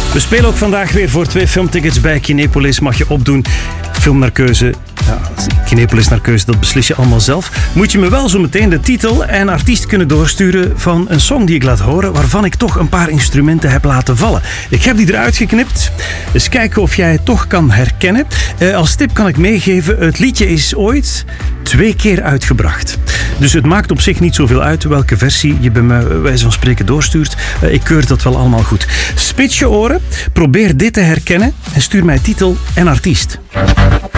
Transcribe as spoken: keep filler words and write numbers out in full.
We spelen ook vandaag weer voor twee filmtickets bij Kinepolis. Mag je opdoen. Film naar keuze. Ja, Kinepolis naar keuze, dat beslis je allemaal zelf. Moet je me wel zo meteen de titel en artiest kunnen doorsturen van een song die ik laat horen, waarvan ik toch een paar instrumenten heb laten vallen. Ik heb die eruit geknipt. Dus kijken of jij het toch kan herkennen. Uh, als tip kan ik meegeven, het liedje is ooit twee keer uitgebracht. Dus het maakt op zich niet zoveel uit welke versie je bij mij bij wijze van spreken doorstuurt. Uh, ik keur dat wel allemaal goed. Spits je oren, probeer dit te herkennen en stuur mij titel en artiest.